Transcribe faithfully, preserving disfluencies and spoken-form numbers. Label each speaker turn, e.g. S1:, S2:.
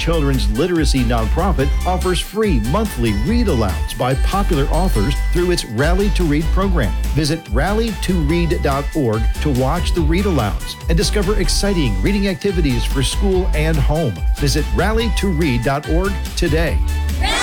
S1: children's literacy nonprofit offers free monthly read-alouds by popular authors through its Rally to Read program. Visit rally to read dot org to watch the read-alouds and discover exciting reading activities for school and home. Visit rally to read dot org today.
S2: Rally